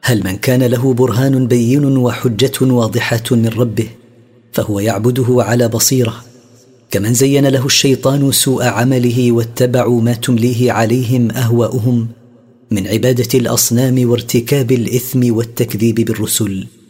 هل من كان له برهان بين وحجة واضحة من ربه فهو يعبده على بصيرة، كمن زين له الشيطان سوء عمله واتبعوا ما تمليه عليهم أهواؤهم من عبادة الأصنام وارتكاب الإثم والتكذيب بالرسل.